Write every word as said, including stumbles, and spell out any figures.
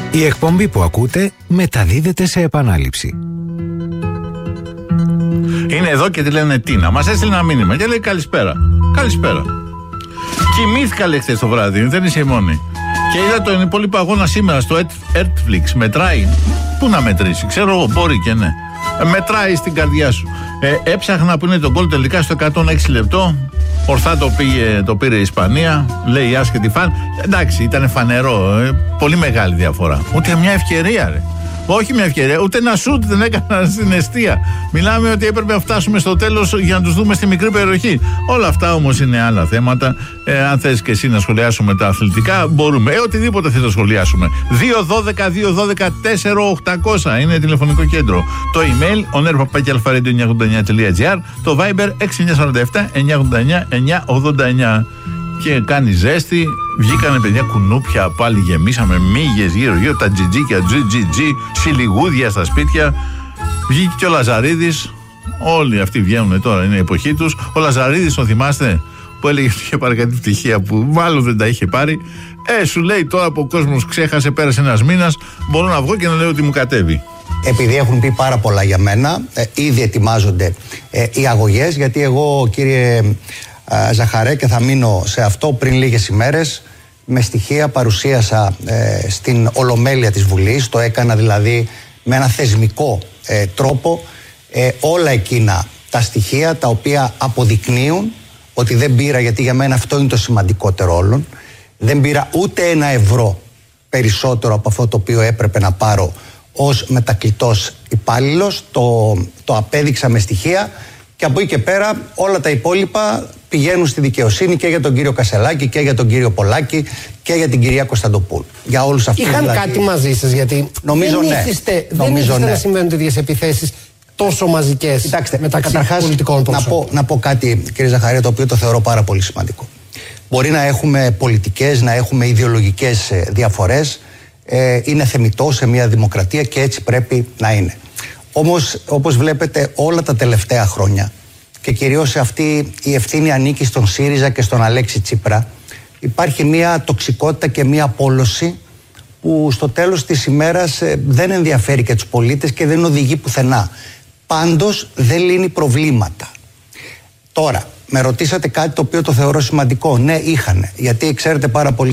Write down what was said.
Η εκπομπή που ακούτε μεταδίδεται σε επανάληψη. Είναι εδώ και τη λένε Τίνα. Μας έστειλε ένα μήνυμα και λέει καλησπέρα. Καλησπέρα. Κοιμήθηκα, λέει, χθες το βράδυ, δεν είσαι η μόνη. Και είδα τον υπόλοιπο αγώνα σήμερα στο Netflix. Μετράει. Πού να μετρήσει, ξέρω εγώ, μπορεί και ναι. Μετράει στην καρδιά σου. Ε, έψαχνα που είναι το γκολ τελικά στο εκατόν έξι λεπτό. Ορθά το, πήγε, το πήρε η Ισπανία. Λέει η άσχετη φαν. Εντάξει, ήταν φανερό. Ε, πολύ μεγάλη διαφορά. Ούτε μια ευκαιρία, ρε. Όχι μια ευκαιρία, ούτε ένα σουτ δεν έκαναν στην εστία. Μιλάμε ότι έπρεπε να φτάσουμε στο τέλος για να τους δούμε στη μικρή περιοχή. Όλα αυτά όμως είναι άλλα θέματα. Ε, αν θες και εσύ να σχολιάσουμε τα αθλητικά, μπορούμε. Ε, οτιδήποτε θες να σχολιάσουμε. δύο δώδεκα δύο δώδεκα τέσσερα οκτακόσια είναι τηλεφωνικό κέντρο. Το email oner παπάκι αλφα-radio εννιακόσια ογδόντα εννιά τελεία τζι άρ. Το Viber έξι εννιά τέσσερα επτά εννιακόσια ογδόντα εννιά εννιακόσια ογδόντα εννιά. Και κάνει ζέστη, βγήκανε παιδιά κουνούπια, πάλι γεμίσαμε μύγες γύρω-γύρω, τα τζιτζίκια, τζιτζιτζι, σιλιγούδια στα σπίτια. Βγήκε και ο Λαζαρίδης, όλοι αυτοί βγαίνουν τώρα, είναι η εποχή τους. Ο Λαζαρίδης, τον θυμάστε, που έλεγε ότι είχε πάρει κάτι πτυχία που μάλλον δεν τα είχε πάρει. Ε, σου λέει τώρα που ο κόσμος ξέχασε, πέρασε ένας μήνας, μπορώ να βγω και να λέω ότι μου κατέβει. Επειδή έχουν πει πάρα πολλά για μένα, ε, ήδη ετοιμάζονται ε, οι αγωγές, γιατί εγώ, κύριε Ζαχαρέ, και θα μείνω σε αυτό, πριν λίγες ημέρες με στοιχεία παρουσίασα ε, στην Ολομέλεια της Βουλής, το έκανα δηλαδή με ένα θεσμικό ε, τρόπο, ε, όλα εκείνα τα στοιχεία τα οποία αποδεικνύουν ότι δεν πήρα, γιατί για μένα αυτό είναι το σημαντικότερο όλων, δεν πήρα ούτε ένα ευρώ περισσότερο από αυτό το οποίο έπρεπε να πάρω ως μετακλητός υπάλληλος, το, το απέδειξα με στοιχεία. Και από εκεί και πέρα όλα τα υπόλοιπα πηγαίνουν στη δικαιοσύνη και για τον κύριο Κασελάκη και για τον κύριο Πολάκη και για την κυρία Κωνσταντοπούλου. Για όλους αυτούς. Είχαν δηλαδή κάτι μαζί σας, γιατί νομίζω δεν ναι. ήθιστε, νομίζω δεν ήθιστε ναι. να συμβαίνουν τέτοιες επιθέσεις τόσο μαζικές. Κοιτάξτε, μεταξύ καταρχάς, πολιτικών να πω, να πω κάτι, κύριε Ζαχαρία, το οποίο το θεωρώ πάρα πολύ σημαντικό. Μπορεί να έχουμε πολιτικές, να έχουμε ιδεολογικές διαφορές. Ε, είναι θεμιτό σε μια δημοκρατία και έτσι πρέπει να είναι. Όμως, όπως βλέπετε, όλα τα τελευταία χρόνια, και κυρίως αυτή η ευθύνη ανήκει στον ΣΥΡΙΖΑ και στον Αλέξη Τσίπρα, υπάρχει μια τοξικότητα και μια πόλωση που στο τέλος της ημέρας δεν ενδιαφέρει και τους πολίτες και δεν οδηγεί πουθενά. Πάντως δεν λύνει προβλήματα. Τώρα, με ρωτήσατε κάτι το οποίο το θεωρώ σημαντικό. Ναι, είχανε. Γιατί ξέρετε πάρα πολύ